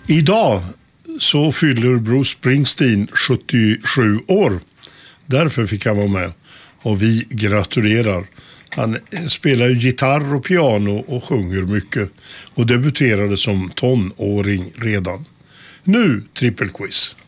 Idag så fyller Bruce Springsteen 77 år. Därför fick han vara med. Och vi gratulerar. Han spelar ju gitarr och piano och sjunger mycket. Och debuterade som tonåring redan. Nu trippelquiz.